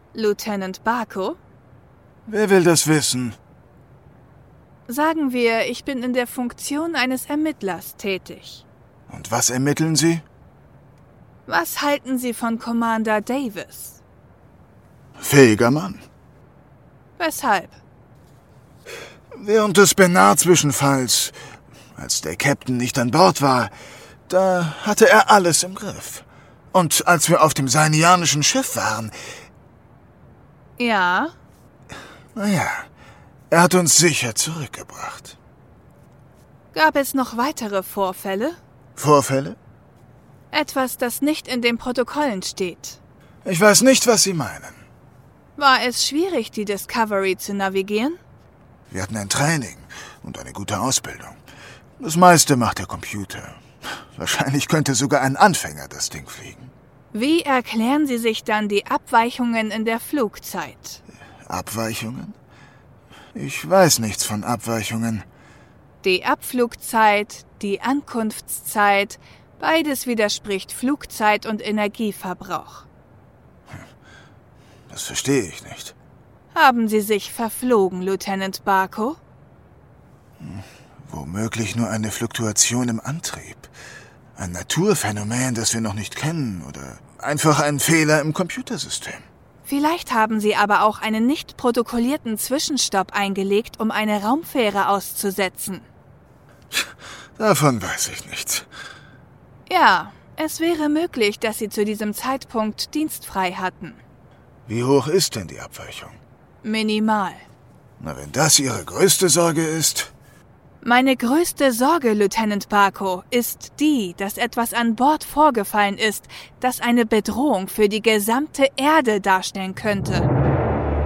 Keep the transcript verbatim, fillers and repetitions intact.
Lieutenant Barco? Wer will das wissen? Sagen wir, ich bin in der Funktion eines Ermittlers tätig. Und was ermitteln Sie? Was halten Sie von Commander Davis? Fähiger Mann. Weshalb? Während des Bernard-Zwischenfalls, als der Captain nicht an Bord war, da hatte er alles im Griff. Und als wir auf dem sainianischen Schiff waren... Ja? Naja, er hat uns sicher zurückgebracht. Gab es noch weitere Vorfälle? Vorfälle? Etwas, das nicht in den Protokollen steht. Ich weiß nicht, was Sie meinen. War es schwierig, die Discovery zu navigieren? Wir hatten ein Training und eine gute Ausbildung. Das meiste macht der Computer. Wahrscheinlich könnte sogar ein Anfänger das Ding fliegen. Wie erklären Sie sich dann die Abweichungen in der Flugzeit? Abweichungen? Ich weiß nichts von Abweichungen. Die Abflugzeit, die Ankunftszeit, beides widerspricht Flugzeit und Energieverbrauch. Das verstehe ich nicht. Haben Sie sich verflogen, Lieutenant Barco? Hm, womöglich nur eine Fluktuation im Antrieb. Ein Naturphänomen, das wir noch nicht kennen, oder einfach ein Fehler im Computersystem. Vielleicht haben Sie aber auch einen nicht protokollierten Zwischenstopp eingelegt, um eine Raumfähre auszusetzen. Davon weiß ich nichts. Ja, es wäre möglich, dass Sie zu diesem Zeitpunkt dienstfrei hatten. Wie hoch ist denn die Abweichung? Minimal. Na, wenn das Ihre größte Sorge ist... Meine größte Sorge, Lieutenant Barco, ist die, dass etwas an Bord vorgefallen ist, das eine Bedrohung für die gesamte Erde darstellen könnte.